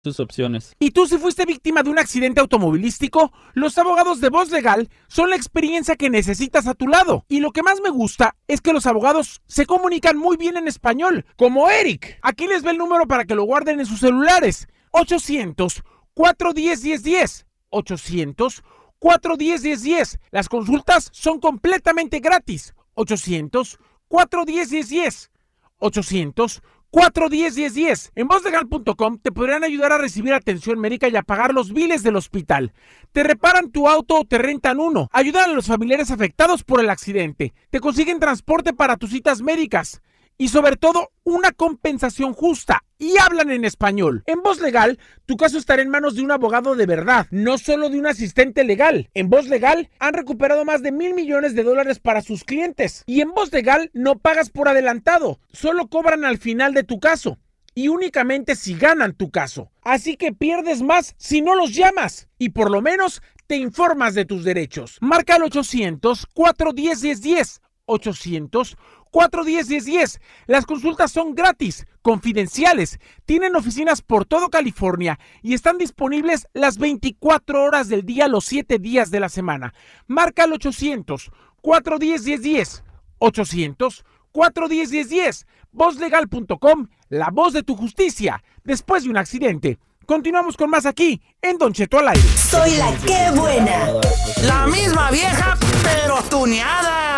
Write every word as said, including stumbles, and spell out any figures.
sus opciones. ¿Y tú si fuiste víctima de un accidente automovilístico? Los abogados de Voz Legal son la experiencia que necesitas a tu lado. Y lo que más me gusta es que los abogados se comunican muy bien en español, como Eric. Aquí les ve el número para que lo guarden en sus celulares. ochocientos, cuatrocientos diez, diez diez. ochocientos, cuatrocientos diez, diez diez. Las consultas son completamente gratis. ochocientos, cuatrocientos diez, diez diez. ochocientos, cuatrocientos diez, diez diez. En voz legal punto com te podrán ayudar a recibir atención médica y a pagar los biles del hospital. Te reparan tu auto o te rentan uno. Ayudan a los familiares afectados por el accidente. Te consiguen transporte para tus citas médicas. Y sobre todo, una compensación justa. Y hablan en español. En Voz Legal, tu caso estará en manos de un abogado de verdad, no solo de un asistente legal. En Voz Legal, han recuperado más de mil millones de dólares para sus clientes. Y en Voz Legal, no pagas por adelantado. Solo cobran al final de tu caso. Y únicamente si ganan tu caso. Así que pierdes más si no los llamas. Y por lo menos, te informas de tus derechos. Marca al ochocientos, cuatrocientos diez, diez diez. ochocientos, cuatrocientos diez, diez diez. Las consultas son gratis, confidenciales, tienen oficinas por todo California y están disponibles las veinticuatro horas del día, los siete días de la semana. Marca al ochocientos, cuatrocientos diez, diez diez. ochocientos, cuatrocientos diez, diez diez. voz legal punto com, la voz de tu justicia después de un accidente. Continuamos con más aquí en Don Cheto al aire. Soy la que buena. La misma vieja, pero tuneada.